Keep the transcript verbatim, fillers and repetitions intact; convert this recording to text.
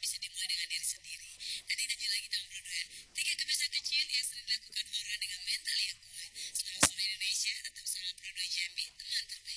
bisa dimulai dengan diri sendiri dan tidak lagi tanggung